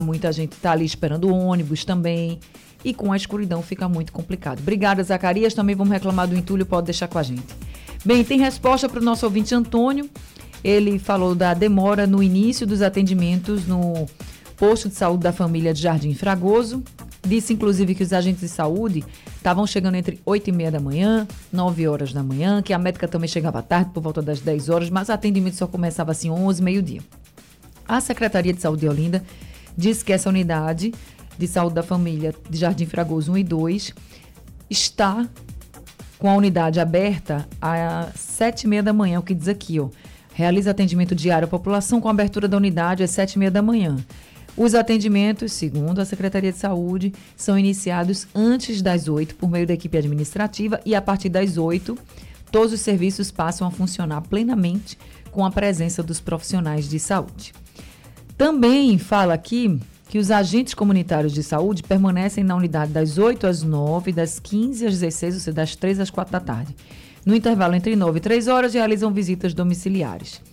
Muita gente está ali esperando o ônibus também. E com a escuridão fica muito complicado. Obrigada, Zacarias. Também vamos reclamar do entulho, pode deixar com a gente. Bem, tem resposta para o nosso ouvinte Antônio. Ele falou da demora no início dos atendimentos no posto de saúde da família de Jardim Fragoso. Disse, inclusive, que os agentes de saúde estavam chegando entre 8h30 da manhã, 9 horas da manhã, que a médica também chegava à tarde, por volta das 10 horas, mas o atendimento só começava assim 11, meio-dia. A Secretaria de Saúde de Olinda disse que essa unidade de saúde da família de Jardim Fragoso 1 e 2 está com a unidade aberta às 7h30 da manhã, o que diz aqui, ó. Realiza atendimento diário à população com a abertura da unidade às 7h30 da manhã. Os atendimentos, segundo a Secretaria de Saúde, são iniciados antes das 8 por meio da equipe administrativa e a partir das 8 todos os serviços passam a funcionar plenamente com a presença dos profissionais de saúde. Também fala aqui que os agentes comunitários de saúde permanecem na unidade das 8 às 9, das 15 às 16, ou seja, das 3 às 4 da tarde. No intervalo entre 9 e 3 horas, realizam visitas domiciliares.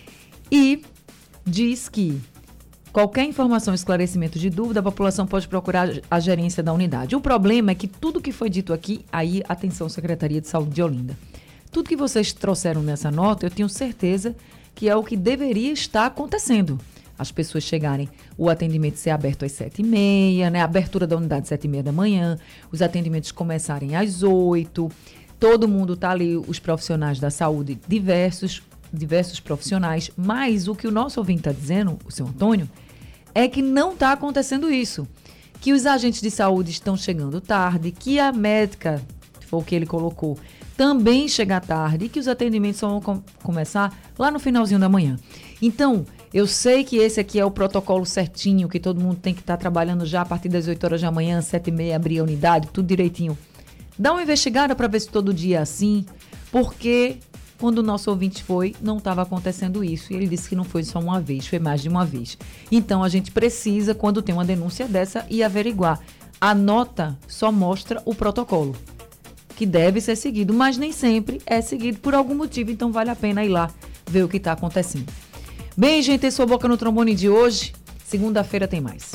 E diz que qualquer informação, esclarecimento de dúvida, a população pode procurar a gerência da unidade. O problema é que tudo que foi dito aqui, aí, atenção, Secretaria de Saúde de Olinda, tudo que vocês trouxeram nessa nota, eu tenho certeza que é o que deveria estar acontecendo. As pessoas chegarem, o atendimento ser aberto às 7h30, né? A abertura da unidade às 7h30 da manhã, os atendimentos começarem às 8h, todo mundo está ali, os profissionais da saúde, diversos profissionais, mas o que o nosso ouvinte está dizendo, o seu Antônio, é que não está acontecendo isso, que os agentes de saúde estão chegando tarde, que a médica, foi o que ele colocou, também chega tarde e que os atendimentos só vão começar lá no finalzinho da manhã. Então, eu sei que esse aqui é o protocolo certinho, que todo mundo tem que estar trabalhando já a partir das 8 horas da manhã, 7h30, abrir a unidade, tudo direitinho. Dá uma investigada para ver se todo dia é assim, porque quando o nosso ouvinte foi, não estava acontecendo isso. E ele disse que não foi só uma vez, foi mais de uma vez. Então, a gente precisa, quando tem uma denúncia dessa, ir averiguar. A nota só mostra o protocolo, que deve ser seguido, mas nem sempre é seguido por algum motivo. Então, vale a pena ir lá ver o que está acontecendo. Bem, gente, esse é o Boca no Trombone de hoje. Segunda-feira tem mais.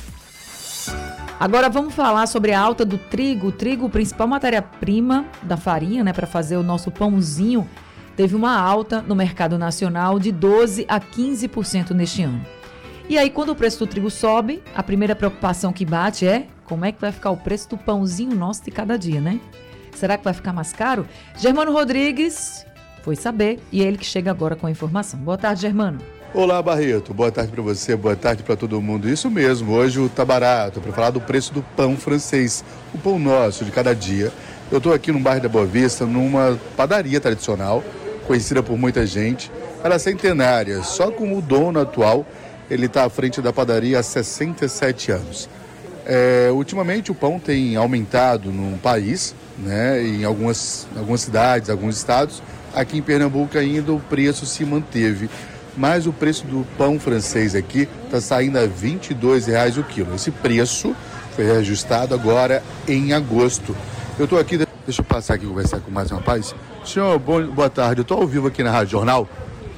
Agora vamos falar sobre a alta do trigo. O trigo, principal matéria-prima da farinha, né, para fazer o nosso pãozinho, teve uma alta no mercado nacional de 12% a 15% neste ano. E aí, quando o preço do trigo sobe, a primeira preocupação que bate é como é que vai ficar o preço do pãozinho nosso de cada dia, né? Será que vai ficar mais caro? Germano Rodrigues foi saber e é ele que chega agora com a informação. Boa tarde, Germano. Olá, Barreto. Boa tarde para você, boa tarde para todo mundo. Isso mesmo, hoje tá barato, para falar do preço do pão francês, o pão nosso de cada dia. Eu estou aqui no bairro da Boa Vista, numa padaria tradicional, conhecida por muita gente. Ela é centenária, só com o dono atual, ele está à frente da padaria há 67 anos. Ultimamente o pão tem aumentado no país, né, em algumas cidades, alguns estados. Aqui em Pernambuco ainda o preço se manteve, mas o preço do pão francês aqui está saindo a R$ 22,00 o quilo. Esse preço foi reajustado agora em agosto. Eu estou aqui, deixa eu passar aqui e conversar com mais um rapaz. Senhor, boa tarde, eu estou ao vivo aqui na Rádio Jornal,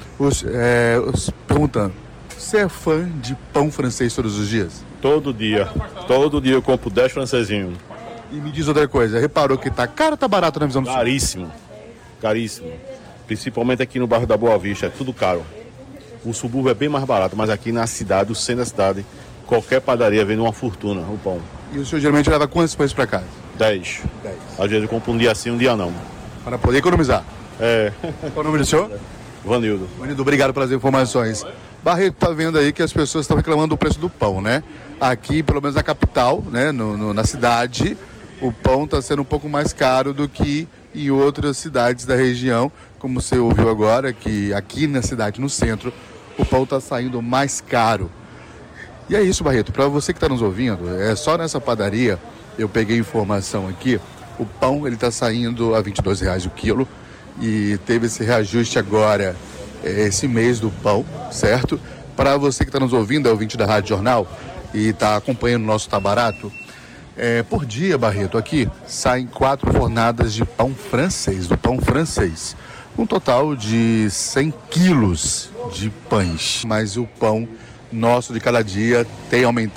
perguntando, você é fã de pão francês todos os dias? Todo dia eu compro 10 francesinhos. E me diz outra coisa, reparou que tá caro ou tá barato na visão do senhor? Caríssimo. Principalmente aqui no bairro da Boa Vista, é tudo caro. O subúrbio é bem mais barato, mas aqui na cidade, o centro da cidade, qualquer padaria vende uma fortuna, o pão. E o senhor geralmente leva quantos pães para casa? 10. Às vezes eu compro um dia sim, um dia não. Para poder economizar? Qual o nome do senhor? Vanildo. Vanildo, obrigado pelas informações. Barreto, tá vendo aí que as pessoas estão reclamando do preço do pão, né? Aqui, pelo menos na capital, né, na cidade, o pão está sendo um pouco mais caro do que em outras cidades da região, como você ouviu agora, que aqui na cidade, no centro, o pão está saindo mais caro. E é isso, Barreto, para você que está nos ouvindo, é só nessa padaria, eu peguei informação aqui, o pão ele está saindo a R$ 22,00 o quilo e teve esse reajuste agora, esse mês do pão, certo? Para você que está nos ouvindo, é ouvinte da Rádio Jornal e está acompanhando o nosso Tá Barato, por dia, Barreto, aqui saem 4 fornadas de pão francês, do pão francês. Um total de 100 quilos de pães. Mas o pão nosso de cada dia tem aumentado.